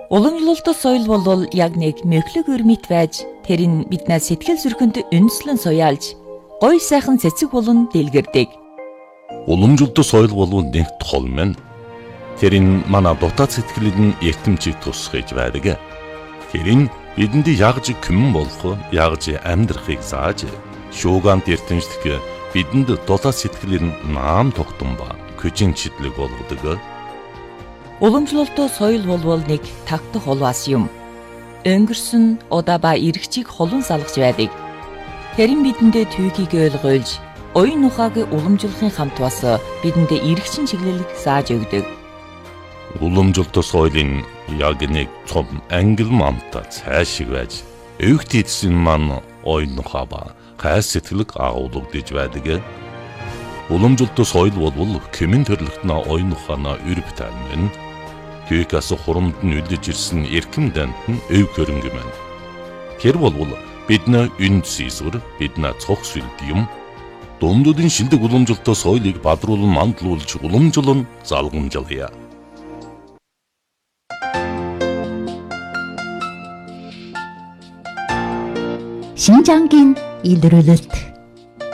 Уламжлалт соёл бол яг нэг мөглөг өрмөт байж тэр нь биднээс сэтгэл зүрхэнд үндэслэн суяалж гоё сайхан цэцэг болон дэлгэрдэг. Уламжлалт соёл бол нэг тол мэн. Тэр нь манай дотоод сэтгэлд эртэмжийг тусгаж байдаг. Тэр нь бидэнд ягж күмэн болох, ягж амьдрахыг зааж, шуугант эртэмжлэх бидэнд дотоод сэтгэлд наам тогтсон ба көжин чидлэг болгодог. Уламжлалт соёл бол нэг тагтах улваас юм. Өнгөрсөн удаа ба эргчийг холон салгаж байдаг. Тэр нь бидэнд түүхийг ойлгуулж, оюун ухааг уламжлахын хамт бас бидэнд эргчин чиглэлийг зааж өгдөг. Уламжлалт соёлын яг нэг том ангил мамта цаашиг байж, өвгт эдсэн маань оюун ухаа ба хай сэтгэлэг агуулгадж байдаг. Уламжлалт соёл бол кэмэн төрлөختнө оюун ухаанаа өрбөтэн мэн. Түүхээс хурамд нь үлдэж ирсэн эрхэм дант нь өв хөрөнгө мэн. Тэр бол бидний үнд сийсвэр, бидний цог сүлд юм. Дундуудын шилдэг уламжлалт соёлыг бадруулан мандлуулж уламжлан залгамжлая. Шинжангийн илрүүлэлт